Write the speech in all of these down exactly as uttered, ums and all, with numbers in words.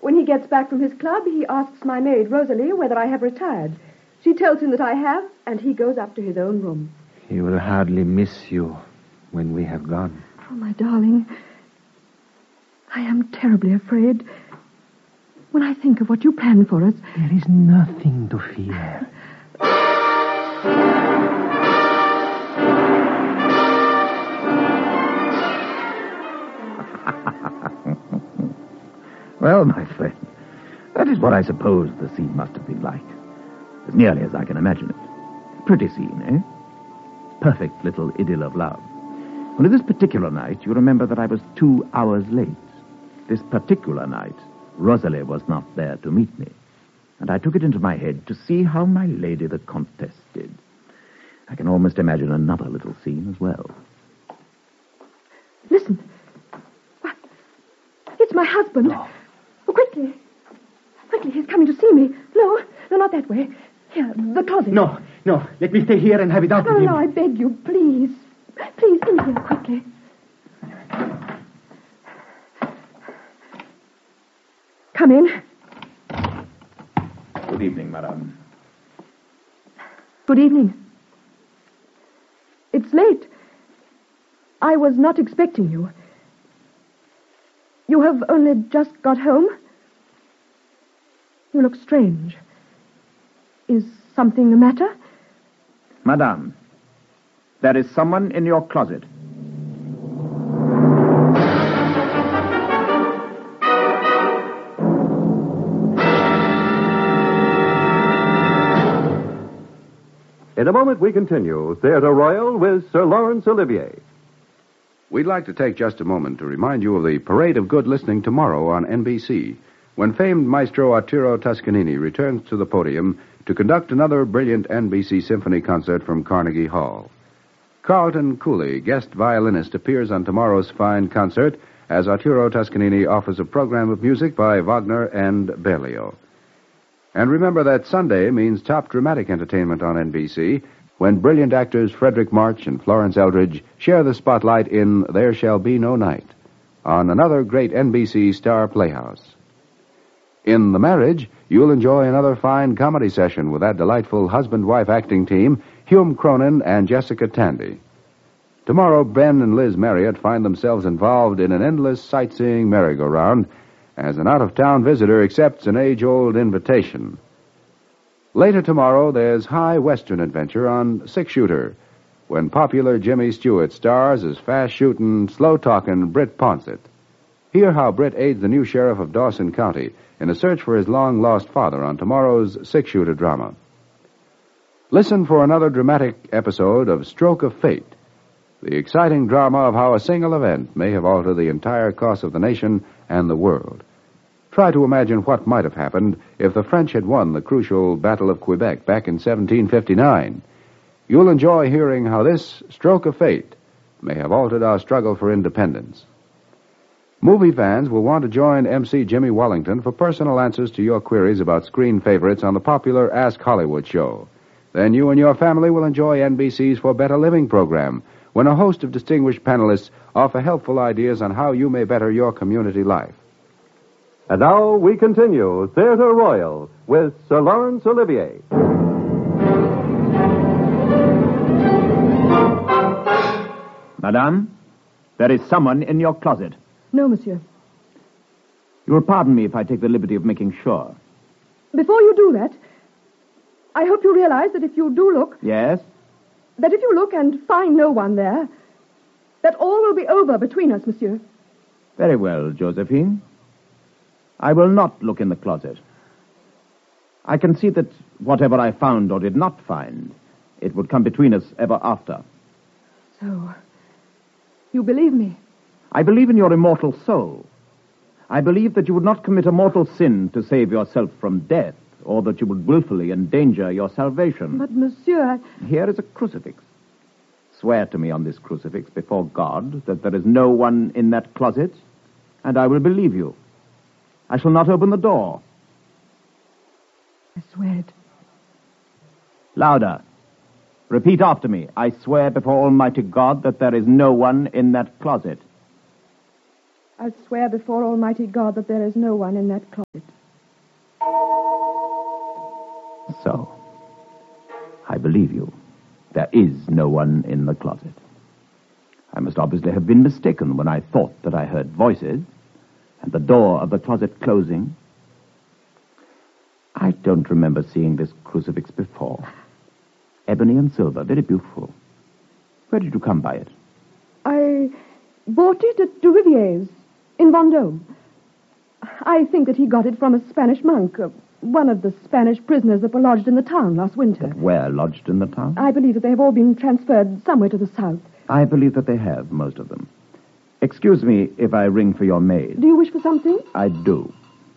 When he gets back from his club, he asks my maid, Rosalie, whether I have retired. She tells him that I have, and he goes up to his own room. He will hardly miss you when we have gone. Oh, my darling, I am terribly afraid. When I think of what you planned for us... There is nothing to fear. Well, my friend, that is what I suppose the scene must have been like. As nearly as I can imagine it. Pretty scene, eh? Perfect little idyll of love. Only this particular night, you remember that I was two hours late. This particular night, Rosalie was not there to meet me. And I took it into my head to see how my lady the Comtesse did. I can almost imagine another little scene as well. Listen. What? It's my husband. Oh. Oh, quickly. Quickly, he's coming to see me. No, no, not that way. Here, the closet. No, no. Let me stay here and have it out No, with him. no, I beg you, please. Please, in here, quickly. Come in. Good evening, madame. Good evening. It's late. I was not expecting you. You have only just got home? You look strange. Is something the matter? Madame, there is someone in your closet. In a moment, we continue Theatre Royal with Sir Laurence Olivier. We'd like to take just a moment to remind you of the Parade of Good Listening tomorrow on N B C, when famed maestro Arturo Toscanini returns to the podium to conduct another brilliant N B C symphony concert from Carnegie Hall. Carlton Cooley, guest violinist, appears on tomorrow's fine concert as Arturo Toscanini offers a program of music by Wagner and Berlioz. And remember that Sunday means top dramatic entertainment on N B C, when brilliant actors Frederick March and Florence Eldridge share the spotlight in There Shall Be No Night, on another great N B C star playhouse. In The Marriage, you'll enjoy another fine comedy session with that delightful husband-wife acting team, Hume Cronin and Jessica Tandy. Tomorrow, Ben and Liz Marriott find themselves involved in an endless sightseeing merry-go-round as an out-of-town visitor accepts an age-old invitation. Later tomorrow, there's high western adventure on Six Shooter, when popular Jimmy Stewart stars as fast-shooting, slow-talking Britt Ponsett. Hear how Britt aids the new sheriff of Dawson County in a search for his long-lost father on tomorrow's Six Shooter drama. Listen for another dramatic episode of Stroke of Fate, the exciting drama of how a single event may have altered the entire course of the nation and the world. Try to imagine what might have happened if the French had won the crucial Battle of Quebec back in seventeen fifty-nine. You'll enjoy hearing how this stroke of fate may have altered our struggle for independence. Movie fans will want to join M C Jimmy Wallington for personal answers to your queries about screen favorites on the popular Ask Hollywood show. Then you and your family will enjoy N B C's For Better Living program, when a host of distinguished panelists offer helpful ideas on how you may better your community life. And now we continue Theatre Royal with Sir Laurence Olivier. Madame, there is someone in your closet. No, monsieur. You will pardon me if I take the liberty of making sure. Before you do that, I hope you realize that if you do look... Yes? That if you look and find no one there, that all will be over between us, monsieur. Very well, Josephine. I will not look in the closet. I can see that whatever I found or did not find, it would come between us ever after. So, you believe me? I believe in your immortal soul. I believe that you would not commit a mortal sin to save yourself from death, or that you would willfully endanger your salvation. But, monsieur, I... Here is a crucifix. Swear to me on this crucifix before God that there is no one in that closet, and I will believe you. I shall not open the door. I swear it. Louder. Repeat after me. I swear before Almighty God that there is no one in that closet. I swear before Almighty God that there is no one in that closet. So, I believe you. There is no one in the closet. I must obviously have been mistaken when I thought that I heard voices and the door of the closet closing. I don't remember seeing this crucifix before. Ebony and silver, very beautiful. Where did you come by it? I bought it at Duvivier's in Vendôme. I think that he got it from a Spanish monk, uh, one of the Spanish prisoners that were lodged in the town last winter. That were lodged in the town? I believe that they have all been transferred somewhere to the south. I believe that they have, most of them. Excuse me if I ring for your maid. Do you wish for something? I do.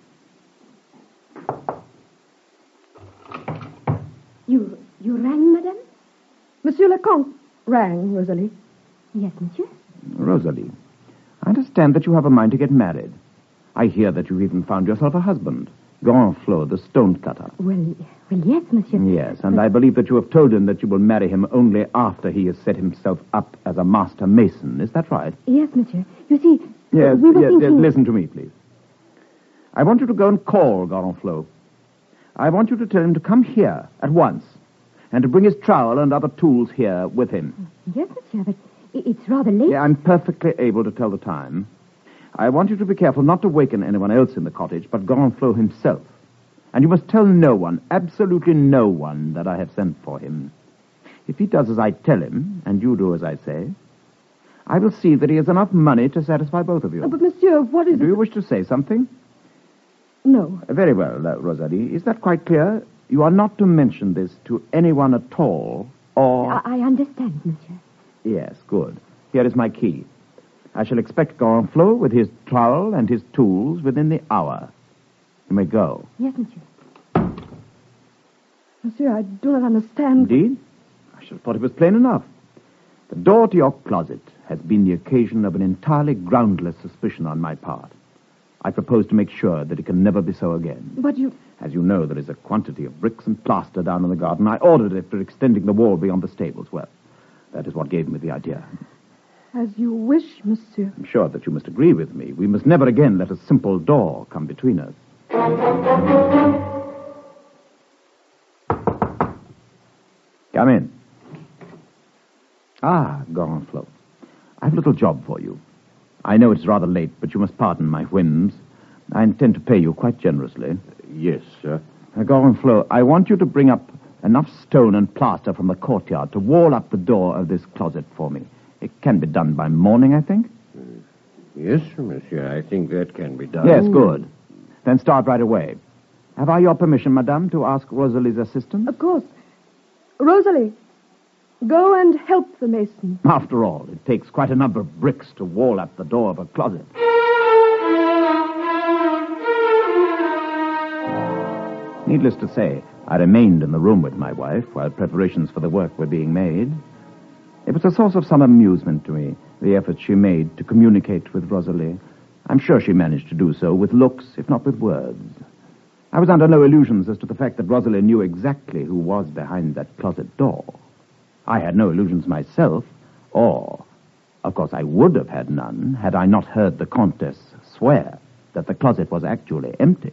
You you rang, madame? Monsieur Leconte rang, Rosalie. Yes, monsieur. Rosalie, I understand that you have a mind to get married. I hear that you've even found yourself a husband, Gorenflot, the stonecutter. Well, well, yes, monsieur. Yes, and but... I believe that you have told him that you will marry him only after he has set himself up as a master mason. Is that right? Yes, monsieur. You see, Yes, we were yes, thinking... yes, listen to me, please. I want you to go and call Gorenflot. I want you to tell him to come here at once and to bring his trowel and other tools here with him. Yes, monsieur, but i- it's rather late. Yeah, I'm perfectly able to tell the time. I want you to be careful not to waken anyone else in the cottage but Gorenflot himself. And you must tell no one, absolutely no one, that I have sent for him. If he does as I tell him, and you do as I say, I will see that he has enough money to satisfy both of you. Oh, but, monsieur, what is Do it? you wish to say something? No. Very well, uh, Rosalie. Is that quite clear? You are not to mention this to anyone at all, or... I, I understand, monsieur. Yes, good. Here is my key. I shall expect Gorenflot with his trowel and his tools within the hour. You may go. Yes, monsieur. Monsieur, I do not understand. Indeed? I should have thought it was plain enough. The door to your closet has been the occasion of an entirely groundless suspicion on my part. I propose to make sure that it can never be so again. But you... As you know, there is a quantity of bricks and plaster down in the garden. I ordered it for extending the wall beyond the stables. Well, that is what gave me the idea. As you wish, monsieur. I'm sure that you must agree with me. We must never again let a simple door come between us. Come in. Ah, Gorenflot. I have a little job for you. I know it's rather late, but you must pardon my whims. I intend to pay you quite generously. Yes, sir. Uh, Gorenflot, I want you to bring up enough stone and plaster from the courtyard to wall up the door of this closet for me. It can be done by morning, I think. Yes, monsieur. I think that can be done. Yes, good. Then start right away. Have I your permission, madame, to ask Rosalie's assistance? Of course. Rosalie, go and help the mason. After all, it takes quite a number of bricks to wall up the door of a closet. Needless to say, I remained in the room with my wife while preparations for the work were being made. It was a source of some amusement to me, the effort she made to communicate with Rosalie. I'm sure she managed to do so with looks, if not with words. I was under no illusions as to the fact that Rosalie knew exactly who was behind that closet door. I had no illusions myself, or, of course, I would have had none had I not heard the Countess swear that the closet was actually empty.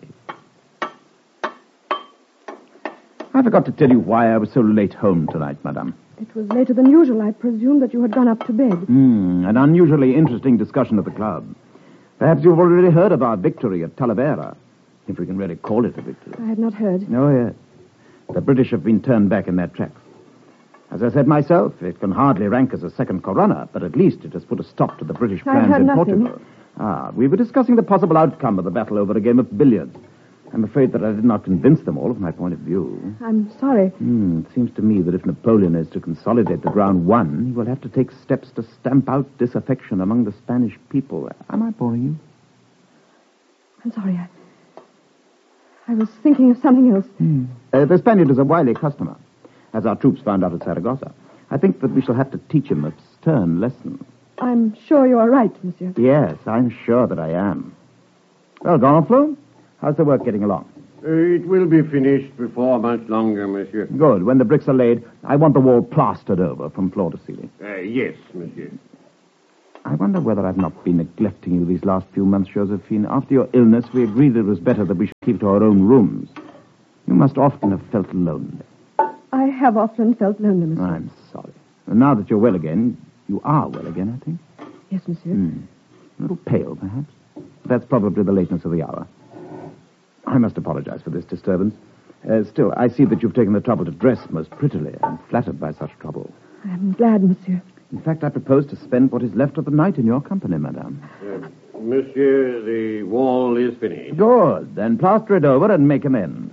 I forgot to tell you why I was so late home tonight, madame. It was later than usual. I presumed that you had gone up to bed. Hmm, an unusually interesting discussion at the club. Perhaps you've already heard of our victory at Talavera, if we can really call it a victory. I had not heard. Oh, yes. The British have been turned back in their tracks. As I said myself, it can hardly rank as a second Corona, but at least it has put a stop to the British I plans heard in nothing. Portugal. Ah, we were discussing the possible outcome of the battle over a game of billiards. I'm afraid that I did not convince them all of my point of view. I'm sorry. Hmm, it seems to me that if Napoleon is to consolidate the ground won, he will have to take steps to stamp out disaffection among the Spanish people. Am I boring you? I'm sorry. I, I was thinking of something else. Hmm. Uh, the Spaniard is a wily customer, as our troops found out at Saragossa. I think that we shall have to teach him a stern lesson. I'm sure you are right, monsieur. Yes, I'm sure that I am. Well, Gorenflot, how's the work getting along? Uh, it will be finished before much longer, monsieur. Good. When the bricks are laid, I want the wall plastered over from floor to ceiling. Uh, yes, monsieur. I wonder whether I've not been neglecting you these last few months, Josephine. After your illness, we agreed that it was better that we should keep to our own rooms. You must often have felt lonely. I have often felt lonely, monsieur. I'm sorry. And now that you're well again, you are well again, I think. Yes, monsieur. Hmm. A little pale, perhaps. That's probably the lateness of the hour. I must apologize for this disturbance. Uh, still, I see that you've taken the trouble to dress most prettily. I'm flattered by such trouble. I'm glad, monsieur. In fact, I propose to spend what is left of the night in your company, madame. Uh, monsieur, the wall is finished. Good. Then plaster it over and make an end.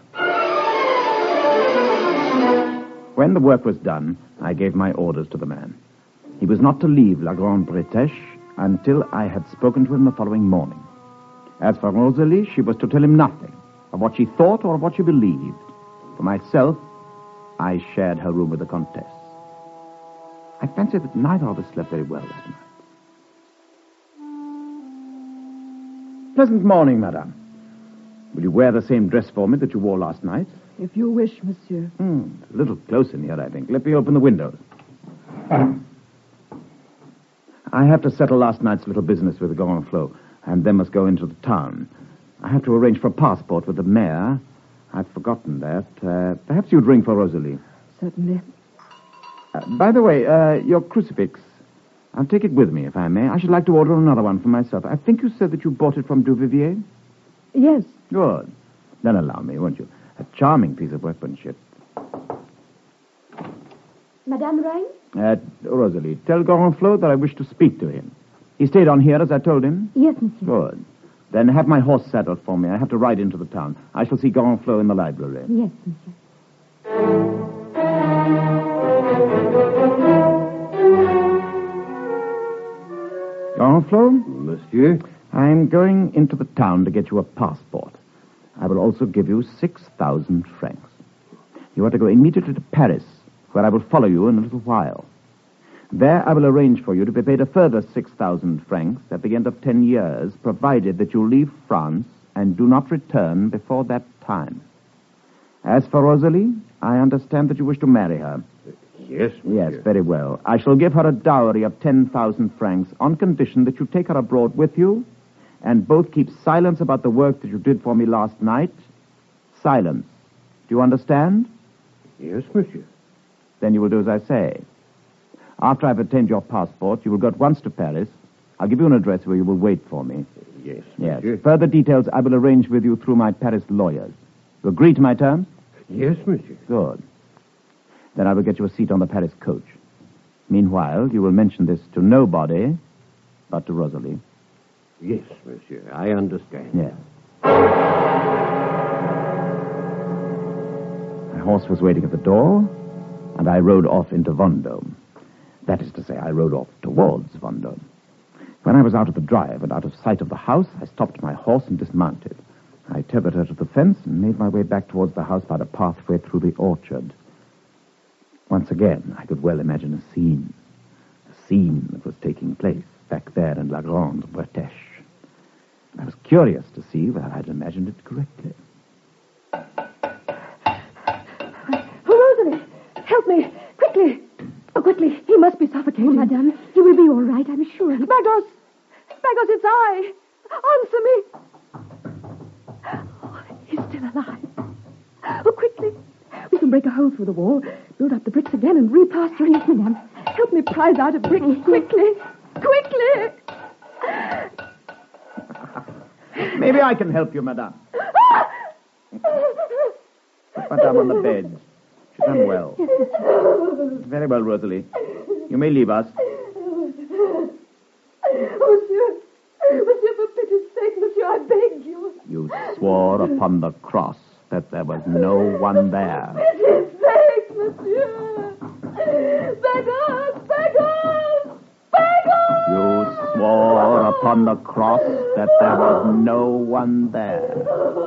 When the work was done, I gave my orders to the man. He was not to leave La Grande Bretèche until I had spoken to him the following morning. As for Rosalie, she was to tell him nothing of what she thought or of what she believed. For myself, I shared her room with the Comtesse. I fancy that neither of us slept very well that night. Pleasant morning, madame. Will you wear the same dress for me that you wore last night? If you wish, monsieur. Hmm, a little close in here, I think. Let me open the windows. I have to settle last night's little business with the Gorenflot, and then must go into the town. I have to arrange for a passport with the mayor. I've forgotten that. Uh, perhaps you'd ring for Rosalie. Certainly. Uh, by the way, uh, your crucifix. I'll take it with me, if I may. I should like to order another one for myself. I think you said that you bought it from Duvivier? Yes. Good. Then allow me, won't you? A charming piece of workmanship. Madame rang? Uh, Rosalie, tell Gorenflot that I wish to speak to him. He stayed on here, as I told him? Yes, monsieur. Good. Then have my horse saddled for me. I have to ride into the town. I shall see Gorenflot in the library. Yes, monsieur. Gorenflot? Monsieur? I'm going into the town to get you a passport. I will also give you six thousand francs. You are to go immediately to Paris, where I will follow you in a little while. There I will arrange for you to be paid a further six thousand francs at the end of ten years, provided that you leave France and do not return before that time. As for Rosalie, I understand that you wish to marry her. Yes, monsieur. Yes, very well. I shall give her a dowry of ten thousand francs on condition that you take her abroad with you and both keep silence about the work that you did for me last night. Silence. Do you understand? Yes, monsieur. Then you will do as I say. After I've obtained your passport, you will go at once to Paris. I'll give you an address where you will wait for me. Yes, Yes. monsieur. Further details I will arrange with you through my Paris lawyers. You agree to my terms? Yes, monsieur. Good. Then I will get you a seat on the Paris coach. Meanwhile, you will mention this to nobody but to Rosalie. Yes, monsieur. I understand. Yes. My horse was waiting at the door, and I rode off into Vendôme. That is to say, I rode off towards Vendôme. When I was out of the drive and out of sight of the house, I stopped my horse and dismounted. I tethered her to the fence and made my way back towards the house by the pathway through the orchard. Once again, I could well imagine a scene. A scene that was taking place back there in La Grande Bretèche. I was curious to see whether I'd imagined it correctly. Oh, Rosalie, help me. Quickly. Oh, quickly. He must be suffocating. Oh, madame, he will be all right, I'm sure. Bagos! Bagos, it's I! Answer me! Oh, he's still alive. Oh, quickly. We can break a hole through the wall, build up the bricks again, and replaster it. Yes, madame. Help me prize out a brick. Quickly. Quickly! Maybe I can help you, madame. Put madame on the bed. She's unwell. Very well, Rosalie. You may leave us. Monsieur, monsieur, for pity's sake, monsieur, I beg you. You swore upon the cross that there was no one there. Pity's sake, monsieur. Beggars, beggars, beggars! You swore upon the cross that there was no one there.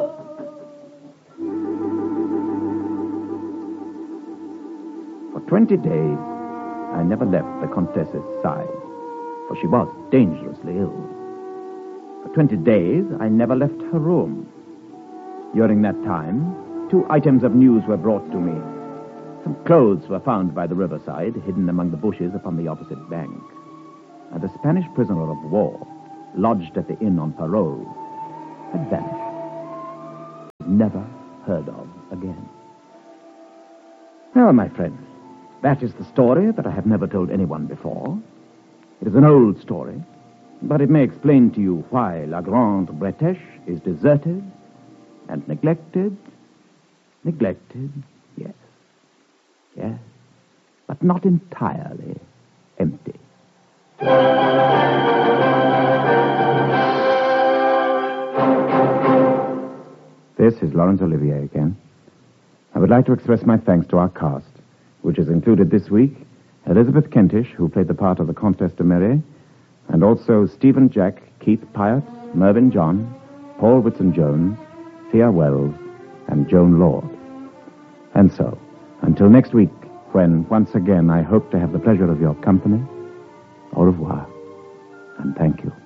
For twenty days, I never left the Comtesse's side, for she was dangerously ill. For twenty days, I never left her room. During that time, two items of news were brought to me. Some clothes were found by the riverside, hidden among the bushes upon the opposite bank. and the Spanish prisoner of war, lodged at the inn on parole, had vanished. Never heard of again. Well, my friends, that is the story that I have never told anyone before. It is an old story, but it may explain to you why La Grande Bretèche is deserted and neglected. Neglected, yes. Yes, but not entirely empty. This is Laurence Olivier again. I would like to express my thanks to our cast, which has included this week Elizabeth Kentish, who played the part of the Comtesse de Merret, and also Stephen Jack, Keith Pyatt, Mervyn John, Paul Whitson-Jones, Thea Wells, and Joan Lord. And so, until next week, when once again I hope to have the pleasure of your company, au revoir, and thank you.